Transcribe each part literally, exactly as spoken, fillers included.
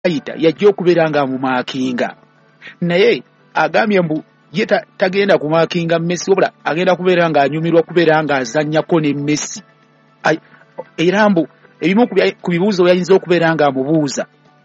ayita yajja okubeera nga amumakinga naye agambye mbu ye tagenda kumakinga Messi wabula agenda kubeera nga anyumirwa kubeera nga azannyako ne Messi era mbu ebimu ku bibuuzo yayinza okubeera nga amubuuza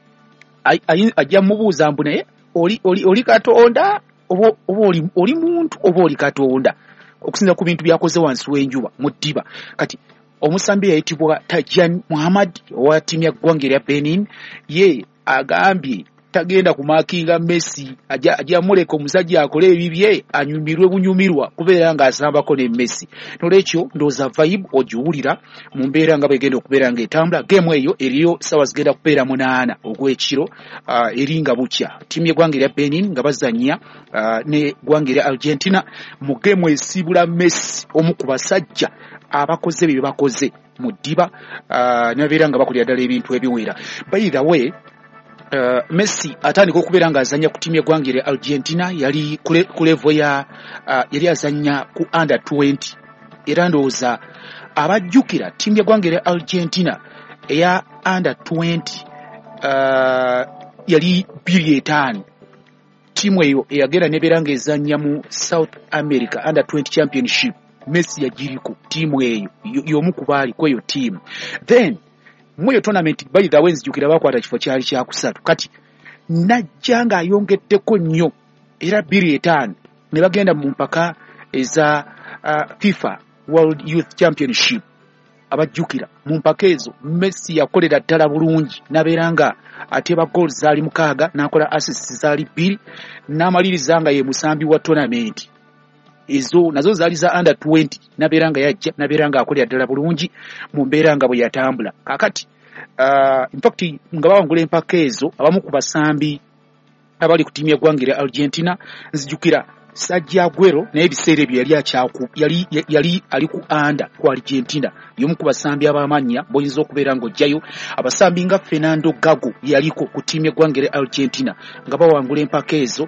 ajja mubuuza mbu naye oli, oli, oli Katonda oba oli, oli muntu oba oli Katonda okusinza ku bintu byakoze wansi w'enjuba mu ddiba kati omusambi yayitibwa Tajan Muhammad owa ttiimu ya ggwanga erya Benin ye agambye tagenda kumakinga Messi ajja muleka omusajja akole ebibye anyumirwe bunyumirwa kubeera nga asambako ne Messi nolwekyo ndooza vibe ogiwulira mu mbeera nga bwegenda okubeera nga etambula game eyo eriyo sawa zigenda kubeera munaana ogw'ekiro uh, eri nga bukya ttiimu y'eggwanga erya Benin nga bazannya uh, ne ggwanga erya Argentina mu game esibula Messi omu ku basajja abakoze bye bakoze mu ddiba uh, nabeera nga bakolera ddala ebintu ebiwera by the way Uh, Messi atandika okubeera nga azanya ku ttiimu y'eggwanga erya Argentina yali ku level ya uh, yali azanya ku under twenty era ndowooza abajjukira ttiimu y'eggwanga erya Argentina eya under twenty uh, yali bbiri etaano ttiimu eyo eyagenda nebeera nga ezanya mu South America under twenty championship Messi yagiriko ttiimu eyo y'omu ku baali ku eyo ttiimu then mweyo tournament by the way nzijukira bakwata kifo kyali kya kusatu kati najja nga ayongeddeko nnyo era bbiri etaano ne bagenda mu mpaka eza uh, FIFA World Youth Championship abajjukira mu mpaka ezo Messi yakolera ddala bulungi nabeera nga ateba goals zaali mukaaga n'akola assists zaali bbiri n'amaliriza nga ye musambi wa tournament ezo nazo zaali za under twenty nabeera nga yajja nabeera nga akolera ddala bulungi mu mbeera nga bwe yatambula kakati uh, in fact nga bawangula empaka ezo abamu ku basambi abali ku ttiimu y'eggwanga erya Argentina nzijukira Sergio Aguero naye ebiseera ebyo yali akyaku yali yali ali ku anda ku Argentina y'omu ku basambi ab'amannya boyinza okubeera ng'ojjayo abasambi nga Fernando Gago yaliko ku ttiimu y'eggwanga erya Argentina nga bawangula empaka ezo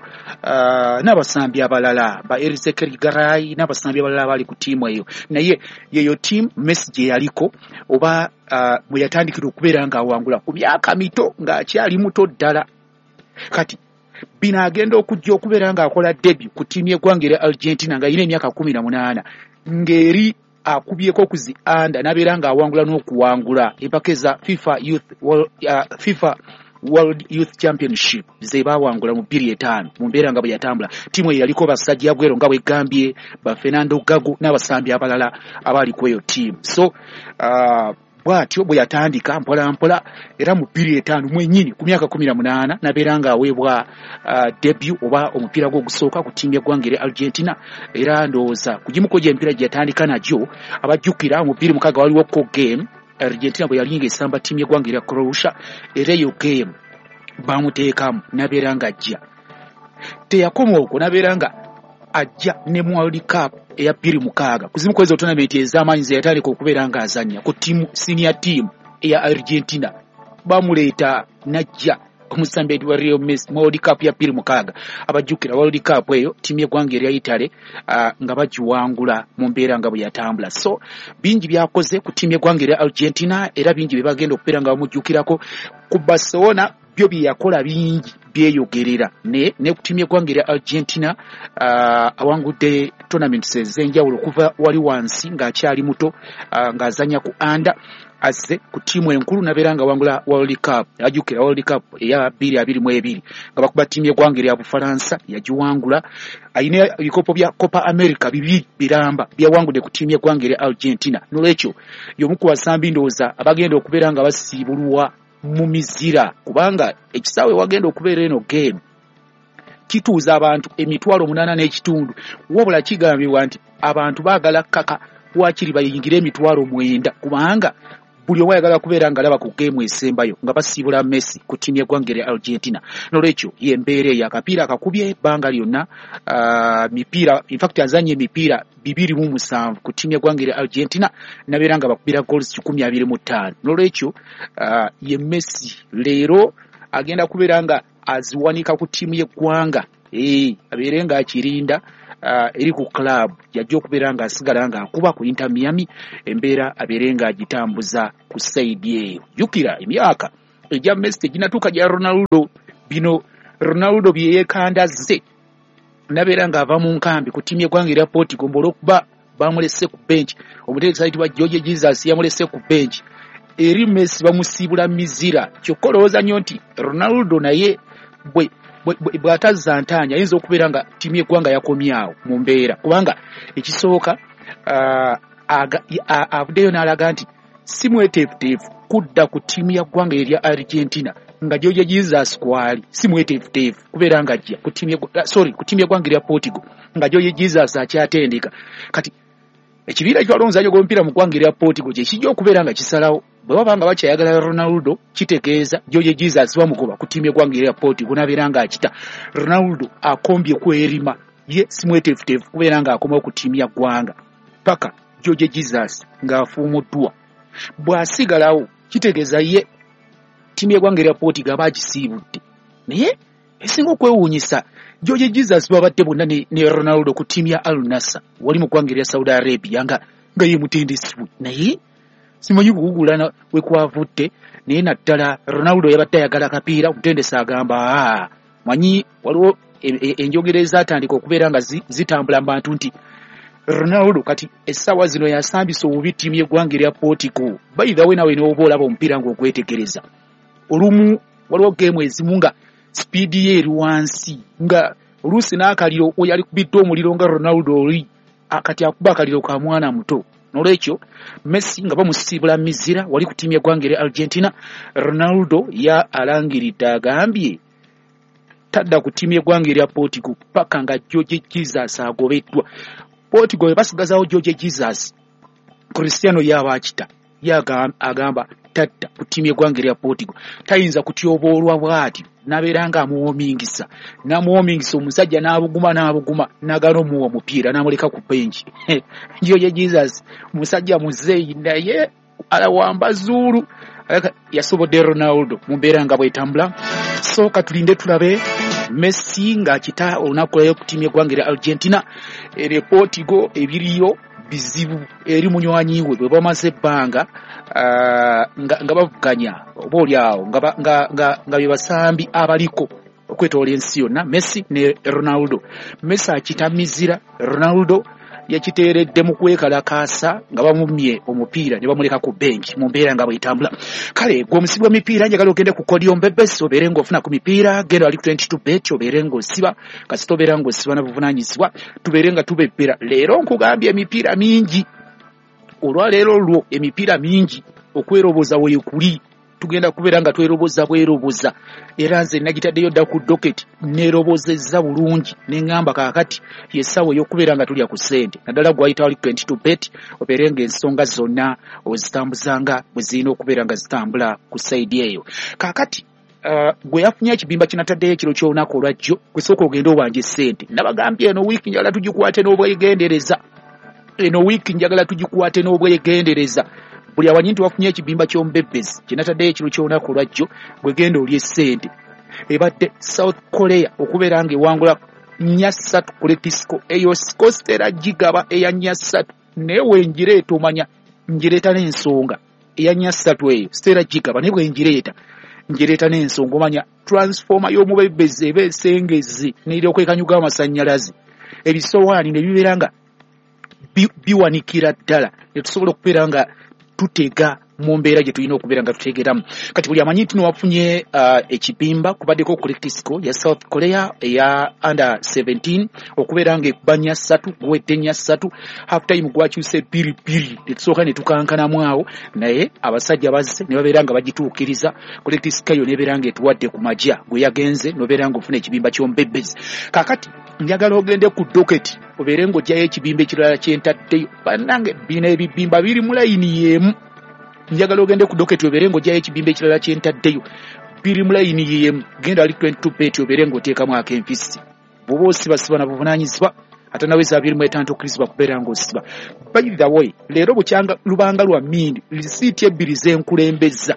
uh, n'abasambi abalala ba Ezequiel Garay n'abasambi abalala abali ku ttiimu eyo naye yeyo ttiimu Messi gye yaliko oba uh, bwe yatandikira okubeera ng'awangula ku myaka mito ng'akyali muto ddala kati bina agenda okujja okubeera nga akola debut ku ttiimu y'eggwanga erya Argentina nga yina emyaka kumi na munaana ng'eri akubyeko kuzi anda nabeera nga awangula n'okuwangula empaka za FIFA Youth World, uh, FIFA World Youth Championship ze bawangula mu bbiri etaano mu mbeera nga bwe yatambula ttiimu eyo yaliko basajja Aguero nga bwe gambye ba Fernando Gago n'abasambi abalala abali ku eyo ttiimu so uh, bwatyo bwe yatandika mpola mpola era mu bbiri etaano mwennyini ku myaka kumi na munaana nabeera nga aweebwa uh, debut oba omupiira gwe ogusooka ku ttiimu y'eggwanga erya Argentina era ndowooza ku gimuko gy'emipiira gye yatandika nagyo abajjukira mu bbiri mukaaga waliwo ko game Argentina bwe yali nga esamba ttiimu y'eggwanga erya Croatia era eyo game bamuteekamu nabeera nga ajja teyakoma okwo nabeera nga ajja ne mu World Cup eya bbiri mukaaga kuzimu kwezo tournament ez'amaanyi ze yatandika okubeera nga azannya ku ttiimu senior team eya Argentina bamuleeta najja omusambi wa Real Messi mu World Cup ya bbiri mukaaga abajjukira World Cup eyo ttiimu y'eggwanga erya Italy uh, nga bagiwangula mu mbeera nga bwe yatambula so bingi byakoze ku ttiimu y'eggwanga erya Argentina era bingi bye bagenda okubeera nga bamujjukirako ku Barcelona byo bye yakola bingi byeyogerera ne ne ku ttiimu y'eggwanga erya Argentina uh, awangudde tournaments ez'enjawulo kuva wali wansi ng'akyali muto uh, ng'azanya ku anda azze ku ttiimu enkulu nabeera nga wangula World Cup ajjukira World Cup eya bbiri abiri mu ebiri nga bakuba ttiimu y'eggwanga erya Bufalansa yagiwangula ayina ebikopo bya Copa America bibiri biramba byawangudde ku ttiimu y'eggwanga erya Argentina nolwekyo y'omu ku basambi ndowooza abagenda okubeera nga basiibulwa mu mizira kubanga ekisaawe wagenda okubeera eno game kituuza abantu emitwalo munaana n'ekitundu wabula kigambibwa nti abantu baagala kaka wakiri bayingire emitwalo mwenda kubanga buli omu ayagala kubeera nga alaba ku game esembayo nga basiibula Messi ku ttiimu y'eggwanga erya Argentina nolwekyo y'embeera eyo akapiira akakubye ebbanga lyonna uh, mipiira in fact azanye emipiira bibiri mu musanvu ku ttiimu y'eggwanga erya Argentina nabeera nga bakubira goals kikumi abiri mu ttaano nolwekyo uh, ye Messi leero agenda kubeera nga aziwanika ku ttiimu y'eggwanga eh abeere nga akirinda uh, eri ku club yajja okubeera nga asigala nga akuba ku Inter Miami embeera abeere nga agitambuza ku side eyo jukira emyaka ejja Messi teginatuuka gya Ronaldo. Bino Ronaldo bye yeekandazze nabeera ng'ava mu nkambi ku ttiimu y'eggwanga erya Portugal olw'okuba bamulese ku bench. Omuteekisa ayitibwa George Jesus yamulese ku bench. Eri Messi bamusiibula mizira. Kyokka olowooza nnyo nti Ronaldo naye bwe bw'atazza ntaanya ayinza okubeera nga ttiimu y'eggwanga yakomyawo mu mbeera. Kubanga ekisooka avuddeyo n'alaga nti si mweteefuteefu kudda ku ttiimu ya ggwanga erya Argentina nga George Jesus kwali si mweteefuteefu kubeera nga ajja ku ttiimu sorry ku ttiimu y'eggwanga erya Portugal nga George Jesus akyatendeka. Kati ekibiina ky'abalonzayo gw'omupiira mu ggwanga erya Portugal kye kijja okubeera nga kisalawo bwe baba nga bakyayagala Ronaldo kitegeeza George Jesus bamugoba ku ttiimu y'eggwanga erya Portugal n'abeera nga akita. Ronaldo akombye kwerima ye si mweteefuteefu kubeera nga akomawo ku ttiimu ya ggwanga paka George Jesus ng'afuumuddwa. Bw'asigalawo kitegeeza ye ttiimu y'eggwanga erya Portugal baagisiibudde. Naye esinga okwewuunyisa George Jesus babadde bonna ne, ne Ronaldo ku ttiimu ya Al Nassr wali mu ggwanga erya Saudi Arabia nga nga ye mutendesi we. Naye simanyi kuwugulana we kwavudde naye naddala Ronaldo yabadde ayagala kapiira omutendesi agamba manyi waliwo enjogera ezatandika okubeera nga zitambula mu bantu nti Ronaldo kati essaawa zino yasambisa obubi ttiimu y'eggwanga erya Portugal. By the way nawe n'oba olaba omupiira ng'ogwetegereza olumu waliwo geemu ezimu nga sipiidi ye eri wansi nga oluusi n'akaliro oyo alikubiddwa omuliro nga Ronaldo oli akati akuba akaliro ka mwana muto. N'olwekyo Messi nga bamusiibula mizira wali ku ttiimu y'eggwanga erya Argentina. Ronaldo ya alangiridde agambye tadda ku ttiimu y'eggwanga erya Portugal paka nga George Jesus agobeddwa. Portugal basigazawo George Jesus Cristiano yaba akita agamba tadda ku ttiimu y'eggwanga erya Portugal tayinza kutyoboolwa bw'ati n'abeera nga amuwoomingisa n'amuwoomingisa omusajja n'abuguma n'abuguma n'agala omuwa omupiira n'amuleka ku benchi. George Jesus musajja muzeeyi naye alawamba zuulu yasobodde Ronaldo mu mbeera nga bw'etambula. Sooka tulinde tulabe Messi ng'akita olunaku lwayo ku ttiimu y'eggwanga erya Argentina. Eri Portugal ebiriyo bizibu eri munywanyi we bwe bamaze ebbanga nga, nga bavuganya oba oliawo nga, nga, nga, nga bye basambi abaliko okwetoola ensi yonna Messi ne Ronaldo. Messi akita mizira, Ronaldo yakiteeredde mu kwekalakaasa nga bamumye omupiira ne bamuleka ku bench mu mbeera nga bw'etambula. Kale gwe omusibi w'emipiira njagala ogende ku Kodiyo Mbebesi obeere ng'ofuna ku mipiira genda wali twenty-two bet obeere ng'osiba kasita obeera ng'osiba na buvunaanyizibwa tubeere nga tubebbera. Leero nkugambye emipiira mingi olwaleero lwo emipiira mingi okweroboza weekuli tugenda kubeera nga tweroboza bweroboza era nze nagitaddeyo dda ku doketi neerobozezza bulungi neŋŋamba kaakati yessaawa ey'okubeera nga tulya ku ssente naddala gwayita wali twenty-two bet obeere ng'ensonga zonna ozitambuzanga bwe zirina okubeera nga zitambula ku sayidi eyo. Kaakati Uh, gwe yafunye ekibimba kinataddeyo ekiro ky'olunaku olwajjo gwe sooka ogende obanja essente. Nabagambye eno wiiki njagala tugikwate n'obwegendereza eno wiiki njagala tugikwate n'obwegendereza. Buli awanyi nti wafunye ekibimba ky'omubebezi kinataddeyo ekiro ky'olunaku olwajjo gwe genda olya essente. Ebadde South Korea okubeera ng'ewangula nnya ssatu ku letisco eyo sikositera gigaba eya nnya ssatu naye wengireeta omanya ngireeta n'ensonga eya nnya ssatu eyo sitera gigaba naye bwengireeta ngireeta n'ensonga omanya transformer y'omubebezi eba esengezi n'eryokwekanyuga amasannyalaze ebisowaani ne bibeera nga bi, biwanikira ddala ne tusobola okubeera nga tutega mu mbeera gye tulina okubeera nga tutegeramu. Kati buli amanyi nti wafunye uh, ekibimba kubaddeko ku letisco ya South Korea eya under seventeen okubeera ng'ekuba nnya ssatu guwedde nnya ssatu half time gwakyuse bbiri bbiri ne tusooka ne tukankanamu awo naye abasajja bazze ne babeera nga bagituukiriza ku letisco eyo nebeera ng'etuwadde ku majja gwe yagenze nobeera ng'ofuna ekibimba ky'omubebezi. Kaakati njagala ogende ku doketi obeere ng'ojjayo ekibimba ekirala kyentaddeyo bannange bino ebibimba biri mu layini y'emu. Njagala ogende ku doketi obeere ng'ojjayo ekibimba ekirala kyentaddeyo biri mu layini y'emu genda ali twenty-two bet obeere ng'oteekamu ak'empisi bw'oba osibasiba na buvunaanyizibwa ate naweza abiri mu etaano okkirizibwa kubeera ng'osiba. By the way leero bukyanga lubanga lwa mmindi lisiiti ebbiri z'enkulembeza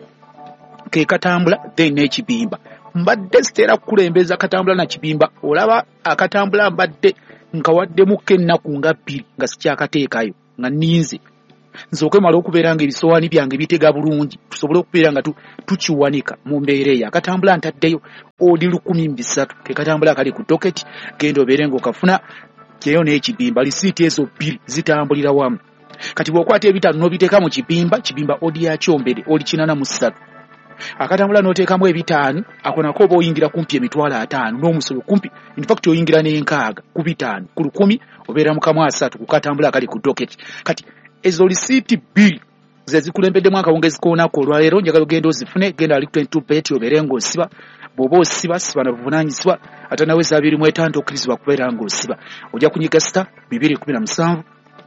ke katambula then n'ekibimba mbadde sitera kukulembeza katambula na kibimba olaba akatambula mbadde nkawaddemu k'ennaku nga bbiri nga sikyakateekayo nga nninze nsoke mala okubeera nga ebisowaani byange bitega bulungi tusobole okubeera nga tukiwanika mu mbeera eyo. Akatambula ntaddeyo odi lukumi mu bisatu ke katambula akali ku doketi, genda obeere ng'okafuna kyeyo n'ekibimba. Lisiiti ezo bbiri zitambulira wamu. Kati bw'okwata ebitaano n'obiteeka mu kibimba, kibimba odi yakyombere oli kinana mu ssatu. Akatambula n'oteekamu ebitaano, ako nako oba oyingira kumpi emitwalo ataano n'omusolo kumpi, in fact oyingira n'enkaaga ku bitaano ku lukumi obeera mu kamu asatu ku katambula akali ku doketi. Kati ezo lisiiti bbiri ze zikulembeddemu akawungezi k'olunaku olwaleero, njagala ogenda ozifune. Genda ali twenty-two bet obeere ng'osiba. Bw'oba osiba siba na buvunaanyizibwa, ate naweza abiri mu etaano okkirizibwa kubeera ng'osiba. Ojja kunyiga sita bibiri kumi na musanvu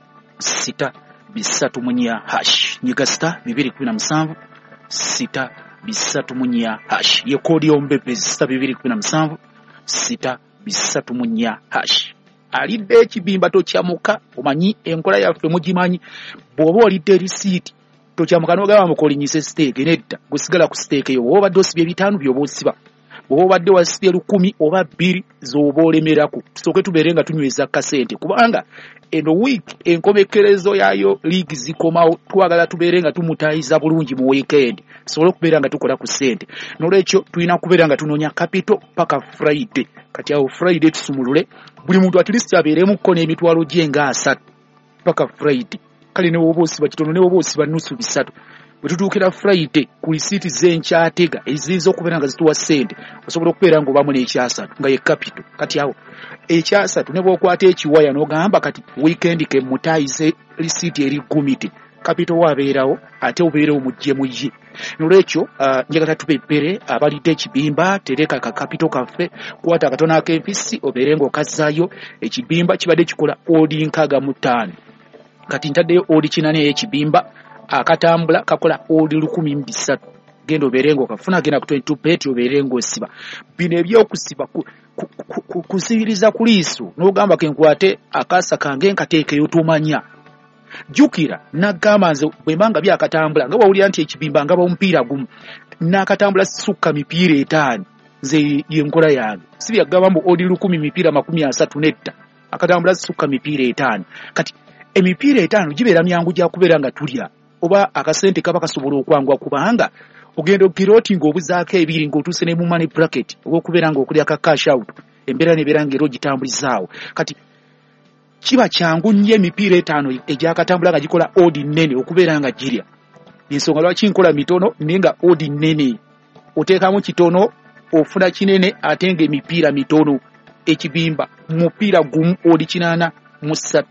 sita bisatu munya hash. Nyiga sita bibiri kumi na musanvu sita bisatu munya hash. Ye koodi y'omubeezi sita bibiri kumi na musanvu sita bisatu munya hash. Alidde ekibimba tokyamuka, omanyi enkola yaffe mugimanyi. Bw'oba olidde risiiti tokyamuka n'ogamba mukolinyise siteeke, nedda gusigala ku siteeke yo. Bw'oba obadde osibye ebitaano by'oba osiba. Bw'oba obadde wasibye lukumi oba bbiri z'oba olemerako. Tusooke tubeere nga tunyweza kasente, kubanga eno wiiki enkomekerezo yaayo liigi zikomawo. Twagala tubeere nga tumutaayiza bulungi mu weekend, tusobole okubeera nga tukola ku ssente. N'olwekyo tulina kubeera nga tunoonya capital paka Friday. Kati awo Friday tusumulule, buli muntu at least abeeremukko n'emitwalo gye nga asatu paka Friday. Kale ne bw'oba osiba kitono, ne bw'oba osiba nusu bisatu, bwe tutuukira Friday ku lisiiti z'enkyatega eziyinza okubeera nga zituwa ssente, osobola okubeera ng'obamu n'ekyasatu nga ye capital. Kati awo ekyasatu ne bw'okwata ekiwaya n'ogamba kati weekend ke mutaayize lisiiti eri gumite, capital waabeerawo ate obeerewo mujje muyye. N'olwekyo uh, njagala tubepere abalidde ekibimba, tereka ka capital kaffe, kwata akatono ak'empisi obeere ng'okazzaayo. Ekibimba kibadde kikola odi nkaaga mu ttaano. Kati ntaddeyo odi kinane ey'ekibimba. Akatambula kakola odi lukumi mu bisatu. Genda obeere ng'okafuna, genda ku twenty-two bet obeere ng'osiba. Bino eby'okusiba kusibiriza ku liiso n'ogamba ke nkwate akaasa kange nkateekeyo tumanya. Jukira nagamba nze bwe mbanga byakatambula nga bawulira nti ekibimba nga bamupiira gumu n'akatambula sukka mipiira etaano, nze yenkola yange. Si byagamba mbu odi lukumi mipiira makumi asatu nedda, akatambula sukka mipiira etaano. Kati emipiira etaano gibeera myangu gya kubeera nga tulya, oba akasente kaba kasobola okwangwa, kubanga ogenda okiroti ng'obuzaako ebiri ng'otuuse ne mu money bracket olw'okubeera ng'okulya ka cash out, embeera nebeera ng'era ogitambulizaawo. Kati kiba kyangu nnyo emipiira etaano egyakatambula nga gikola odi nnene okubeera nga girya. Ensonga lwaki nkola mitono naye nga odi nnene, oteekamu kitono ofuna kinene ate ng'emipiira mitono. Ekibimba mupiira gumu odi kinaana mu ssatu.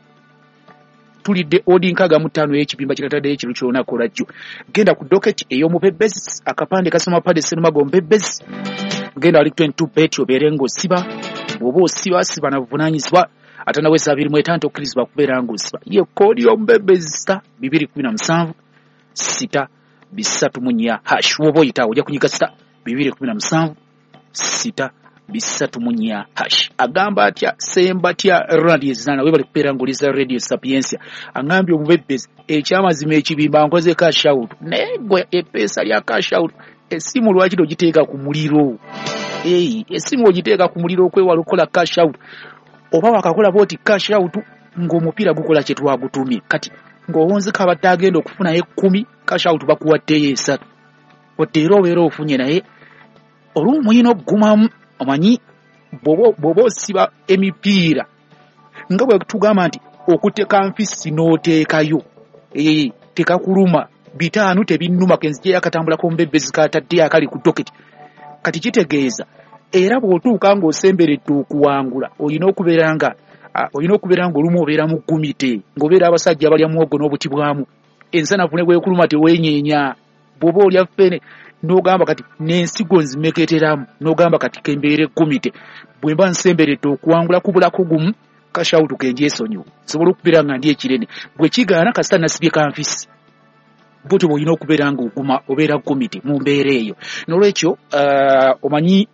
Tulidde odi nkaaga mu ttaano y'ekibimba kirataddeyo ekiro ky'olunaku olwajjo. Genda ku doketi ey'omubebbezi, akapande kasoma pade Ssenamago mubebbezi. Genda ali twenty-two bet obeere ng'osiba. Bw'oba osiba siba na buvunaanyizibwa, ate naweza abiri mu etaano okkirizibwa kubeera ng'osiba. Ye koodi y'omubebbezi sita bibiri kumi na musanvu sita bisatu munya hash. Woba oyita ojja kunyiga sita bibiri kumi na musanvu sita bisatu munya hash. Agamba atya Sembatya Ronald Yezana, webale kubeera ng'oliza Radio Sapiensia. Angambye omubebbezi ekyamazima ekibimba nkoze cash out, naye gwe epeesa lya cash out essimu lwaki togiteeka ku muliro? Hey, essimu ogiteeka ku muliro okwewala okukola cash out. Oba wakakola boti cash out ng'omupiira gukola kye twagutumye. Kati ng'owonzika abadde agenda okufuna ekkumi, cash out bakuwaddeyo esatu. Oteera obeera ofunye, naye olumu yino okugumamu. Omanyi bw'oba osiba emipiira nga bwe tugamba nti okuteeka nfisi n'oteekayo, ee tekakuluma. Bitaano tebinnuma kenzije akatambula k'omubebbezi katadde akali ku doketi. Kati kitegeeza era bw'otuuka ng'osemberedde okuwangula olina okubeera nga olina okubeera ng'olumu obeera mu gumite, ng'obeera abasajja abalya muwogo n'obuti bwamu. Ensanafu ne bw'ekuluma teweenyeenya. Bw'oba olya ffene n'ogamba kati n'ensigo nzimeketeramu, n'ogamba kati kembeere gumite, bwe mba nsemberedde okuwangula kubulako gumu, cash out kenje esonyiwo, nsobola okubeera nga ndi ekirene. Bwe kigaana kasita nasibye kanfisi, bw'otyo bw'olina okubeera ng'oguma obeera gumite mu mbeera eyo. N'olwekyo uh, omanyi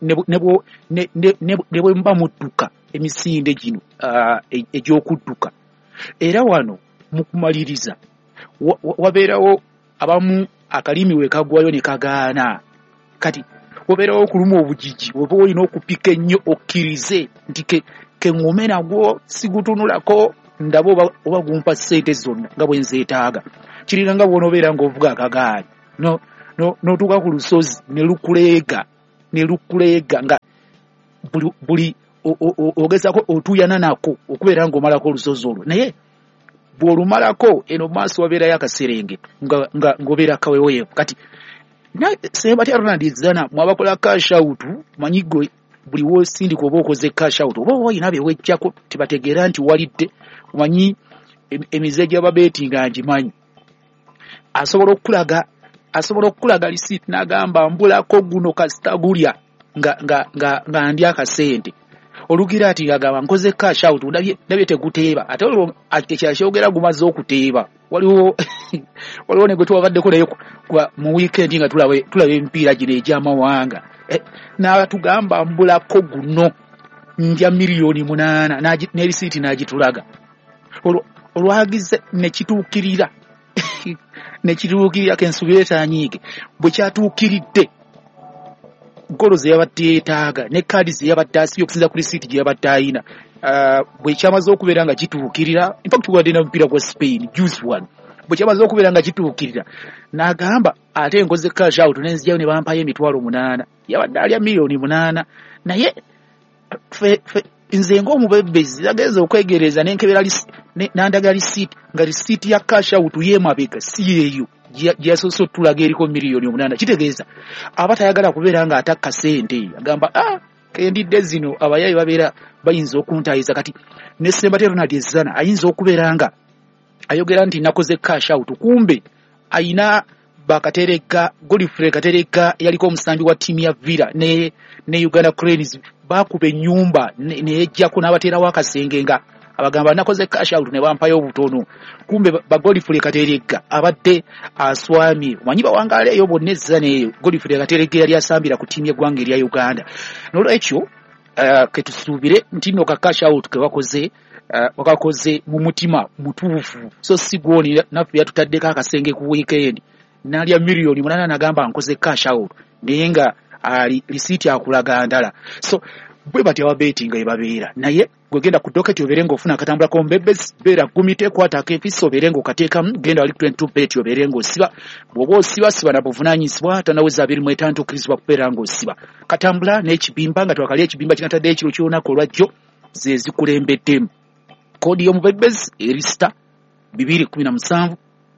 ne bwe mba mudduka emisinde gino uh, egy'okudduka, era wano mu kumaliriza wabeerawo abamu akalimi we kagwayo ne kagaana. Kati wabeerawo okuluma obujiji, oba olina okupika ennyo okkirize nti ke keŋŋume nagwo sigutunulako ndaba oba gumpa ssente zonna nga bwe nzeetaaga. kiringa bw'onobeera ng'ovuga akagaali no no n'otuuka ku lusozi ne lukuleega ne lukuleega nga buli buli ogezaako otuuyana nako okubeera ng'omalako olusozi olwo naye bw'olumalako eno maaso wabeerayo akaserengeto nga nga ng'obeera kaweweevu kati Ssembatya Ronald Zana mwabakola cash out manyi gwe buli wosindika oba okoze cash out oba wayina bewejjako tibategeera nti walidde manyi emize gy'ababeeti nga ngimanyi asobola okulaga asobola okulaga receipt n'agamba mbulako guno kasita gulya nga nga nga nga ndi akasente olugira ati ngagamba nkoze cash out ndabye ndabye teguteeba ate olwo atekyashogera gumaze okuteeba waliwo waliwo ne gwe tubabaddeko naye mu weekend nga tulabe tulabe empiira gino egy'amawanga eh, n'abatugamba mbulako guno ndya miliyoni munaana ne receipt n'agitulaga olwagize ne kituukirira ne kituukirira kensubire taanyiige bwe kyatuukiridde golo ze yabadde yeetaaga ne kaadi ze yabadde asibye okusinza ku receipt gye yabadde ayina bwe kyamaze okubeera nga kituukirira in fact wadde na mupiira gwa Spain juice one bwe kyamaze okubeera nga kituukirira n'agamba ate nkoze cash out nenzijyayo ne bampayo emitwalo munaana yabadde alya miliyoni munaana naye nze ng'omubembezi yagenze okwegereza n'enkebera n'andaga receipt nga receipt ya cash out y'emabega si yeeyo gyasoose otulaga eriko miliyoni omunaana kitegeeza aba tayagala kubeera nga atakka sente agamba ah kendidde zino abayayi babeera bayinza okuntayiza kati ne Ssembatya Ronald Zana ayinza okubeera nga ayogera nti nakoze cash out kumbe ayina bakatereka Godfrey Katereka yaliko omusambi wa timu ya Villa ne ne Uganda Cranes bakuba ennyumba nejjako n'abateerawo akasenge nga abagamba nakoze cash out ne bampayo obutono kumbe ba Godfrey Katereka abadde aswami manyi bawangaale eyo bonna ezza neyo Godfrey Katereka yali asambira ku timu y'eggwanga erya Uganda n'olwekyo uh, ketusuubire nti no ka cash out ke bakoze uh, wakakoze mu mutima mutuufu so sigwoni naffe yatutaddeko akasenge ku weekend nalya miliyoni munana nagamba nkoze cash out naye nga ali receipt akulaga ndala so bwe batya wa betting ebabeera naye gwegenda ku docket oberengo ofuna katambula ko mbebes bera kumite kwata kefiso oberengo kateeka genda ali twenty-two bet oberengo siba bobo siba siba na buvunanyisibwa tanaweza abiri mu etantu kriswa kuperango siba katambula n'ekibimba nga twakali ekibimba kinatadde ekiro kyona ko lwajjo ze zikulembedde kodi yo mbebes erista bibiri kumi na musanvu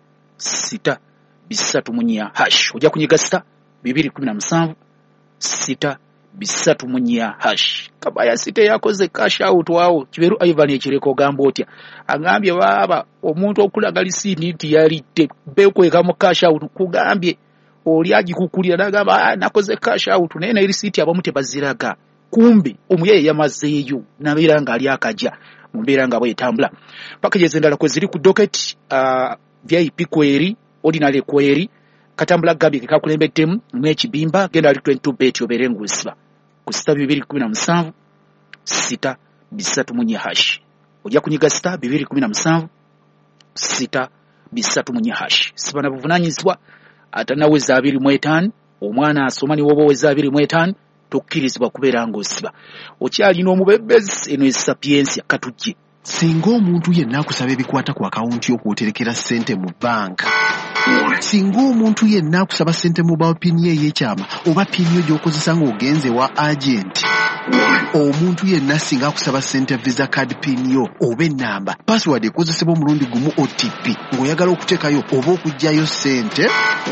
sita bisatu munya hash ojja kunyiga sita bibiri kumi na musanvu sita bisatu munya hash kabaya site yakoze cash out wao kiberu Ivan ekireko gambo otya agambye baba omuntu okulaga lisini nti yalite beko ekamo cash out kugambye oli agikukulira nagamba nakoze cash out naye na receipt abamute baziraga kumbi omuye yamazeeyo nabiranga ali akaja mumbiranga bwe tambula packages endala kwe ziri ku docket uh, V I P query ordinary query katambula gabi kakulembeddemu mwekibimba genda ali twenty-two bet oberengo siba ku sita bibiri kumi na musanvu sita bisatu munye hash ojja kunyiga sita bibiri kumi na musanvu sita bisatu munye hash siba na buvunanyizibwa atanaweza abiri mu etaano omwana asomani wobo weza abiri mu etaano tokkirizibwa kubeera ng'osiba okyali n'omubebezi eno esapiensia katujje singa omuntu yenna akusaba ebikwata ku akawunti y'okwoterekera ssente mu banka singa omuntu yenna akusaba ssente mobile pin ye ey'ekyama oba pin yo gy'okozesa ng'ogenze wa agenti omuntu yenna singa akusaba ssente visa card pin yo oba ennamba password ekozesebwa omulundi gumu O T P ng'oyagala okuteekayo oba okuggyayo ssente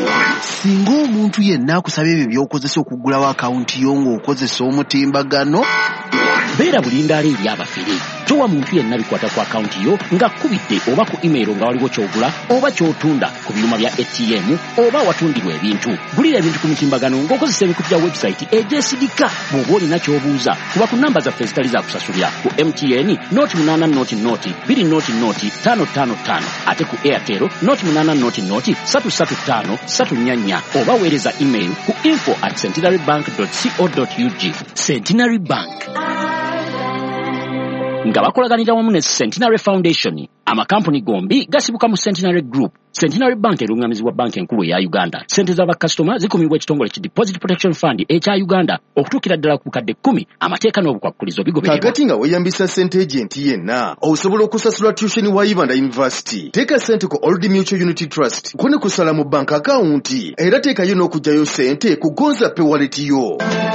singa omuntu yenna akusaba ebyo by'okozesa okuggulawo akawunti yo ng'okozesa omutimbagano beera bulindaala eri abafere towa muntu yenna bikwata ku akawunti yo nga kubidde oba ku email nga waliwo kyogula oba kyotunda ku byuma bya A T M oba watundirwa ebintu gulira ebintu ku mutimbagano ng'okozesa ebikutu bya website egyesigika bw'oba olina ky'obuuza kuba ku namba zaffe zitali za kusasulira ku M T N noti munaana noti noti bbiri noti noti ttaano ttaano ttaano ate ku Airtel noti munaana noti noti ssatu ssatu ttaano ssatu nnya nnya oba weereza email ku info at centenarybank dot co dot U G. Centenary Bank nga bakolaganira wamu ne Centenary Foundation amakampuni gombi gasibuka mu Centenary Group. Centenary Bank erungamizibwa banki enkulu ya Uganda. Sente za bakasitoma zikumibwa ekitongole ki Deposit Protection Fund ekya Uganda okutuukira ddala ku bukadde kkumi. Amateeka n'obukwakkulizo bigobererwa. Kakati nga weeyambisa ssente agent yenna osobola okusasula tuition wa Uganda University. Teeka ssente ku Old Mutual Unity Trust kone kusala mu bank account era teekayo n'okugyayo ssente ku Gonza Pay wallet yo.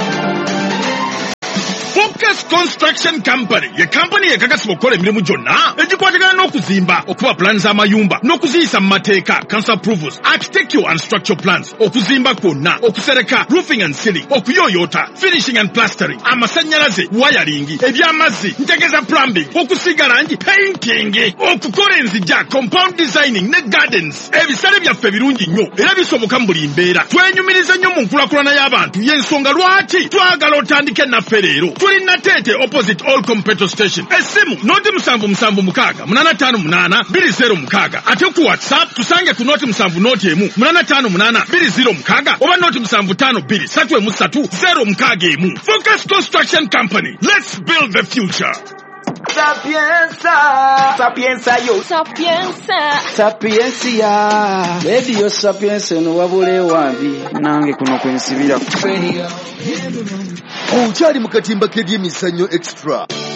Focus Construction Company ye company ekakasibwa okukola emirimu gyonna egikwatagana n'okuzimba, okuba plans z'amayumba n'okuziyisa mu mateeka, council approvals, architectural and structural plans, okuzimba kwonna, okusereka, roofing and ceiling, okuyoyota, finishing and plastering, amasannyalaze, wiring, ebyamazzi, ntegeza plumbing, okusiga langi, painting, okukola enzija, compound designing ne gardens. Ebisale byaffe birungi nnyo era bisoboka mu buli mbeera. Twenyumiriza nnyo mu nkulakulana y'abantu y'ensonga lwaki twagala otandike naffe leero. Tulina Tete opposite Olcom petrol station. Esimu noti musanvu musanvu mukaga munana tano munana biri zero mukaga. Ate ku WhatsApp tusange ku noti musanvu noti emu munana tano munana biri zero mukaga oba noti musanvu tano biri satu emu satu zero mukaga emu. Focus Construction Company. Let's build the future. Sapienza, sapienza yo, sapienza, sapienza, radio sapienza no wabule wambi, nange kuno kwensibira. Okyali mu katimba k'ebyemizannyo extra.